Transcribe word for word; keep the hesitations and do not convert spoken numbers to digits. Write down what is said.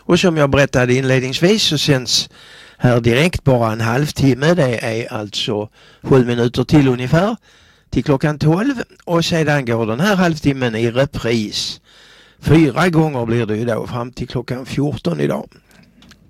Och som jag berättade inledningsvis så sänds här direkt bara en halvtimme. Det är alltså sju minuter till ungefär till klockan tolv. Och sedan går den här halvtimmen i repris. Fyra gånger blir det ju då fram till klockan fjorton idag.